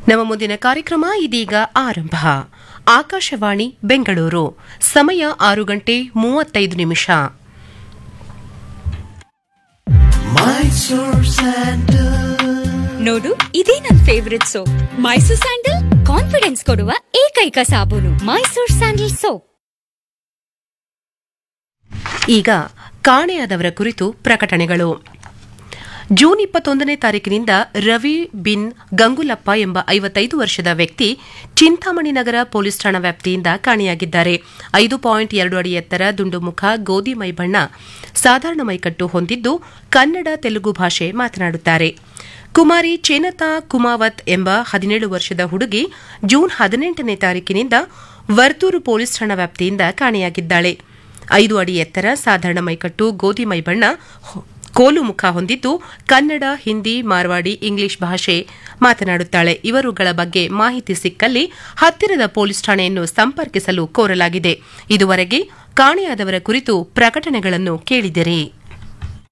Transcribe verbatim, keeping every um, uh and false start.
ನಮ್ಮ ಮುಂದಿನ ಕಾರ್ಯಕ್ರಮ ಇದೀಗ ಆರಂಭ. ಆಕಾಶವಾಣಿ ಬೆಂಗಳೂರು, ಸಮಯ ಆರು ಗಂಟೆ ಮೂವತ್ತೈದು ನಿಮಿಷ. ನೋಡು, ಇದೇ ನನ್ favourite soap. Mysore sandal confidence ಕೊಡುವ ಏಕೈಕ ಸಾಬೂನು. Mysore sandal soap. ಈಗ ಕಾಣೆಯಾದವರ ಕುರಿತು ಪ್ರಕಟಣೆಗಳು. ಜೂನ್ ಇಪ್ಪತ್ತೊಂದನೇ ತಾರೀಕಿನಿಂದ ರವಿ ಬಿನ್ ಗಂಗುಲಪ್ಪ ಎಂಬ ಐವತ್ತೈದು ವರ್ಷದ ವ್ಯಕ್ತಿ ಚಿಂತಾಮಣಿ ನಗರ ಪೊಲೀಸ್ ಠಾಣಾ ವ್ಯಾಪ್ತಿಯಿಂದ ಕಾಣೆಯಾಗಿದ್ದಾರೆ. ಐದು ಪಾಯಿಂಟ್ ಎರಡು ಅಡಿ ಎತ್ತರ, ದುಂಡು ಮುಖ, ಗೋಧಿ ಮೈ ಬಣ್ಣ, ಸಾಧಾರಣ ಮೈಕಟ್ಟು ಹೊಂದಿದ್ದು ಕನ್ನಡ ತೆಲುಗು ಭಾಷೆ ಮಾತನಾಡುತ್ತಾರೆ. ಕುಮಾರಿ ಚೇನತಾ ಕುಮಾವತ್ ಎಂಬ ಹದಿನೇಳು ವರ್ಷದ ಹುಡುಗಿ ಜೂನ್ ಹದಿನೆಂಟನೇ ತಾರೀಕಿನಿಂದ ವರ್ತೂರು ಪೊಲೀಸ್ ಠಾಣಾ ವ್ಯಾಪ್ತಿಯಿಂದ ಕಾಣೆಯಾಗಿದ್ದಾಳೆ. ಐದು ಅಡಿ ಎತ್ತರ, ಸಾಧಾರಣ ಮೈಕಟ್ಟು, ಗೋಧಿ ಮೈ ಬಣ್ಣ, ಕೋಲು ಮುಖ ಹೊಂದಿದ್ದು ಕನ್ನಡ, ಹಿಂದಿ, ಮಾರ್ವಾಡಿ, ಇಂಗ್ಲಿಷ್ ಭಾಷೆ ಮಾತನಾಡುತ್ತಾಳೆ. ಇವರುಗಳ ಬಗ್ಗೆ ಮಾಹಿತಿ ಸಿಕ್ಕಲ್ಲಿ ಹತ್ತಿರದ ಪೊಲೀಸ್ ಠಾಣೆಯನ್ನು ಸಂಪರ್ಕಿಸಲು ಕೋರಲಾಗಿದೆ. ಇದುವರೆಗೆ ಕಾಣೆಯಾದವರ ಕುರಿತು ಪ್ರಕಟಣೆಗಳನ್ನು ಕೇಳಿದಿರಿ.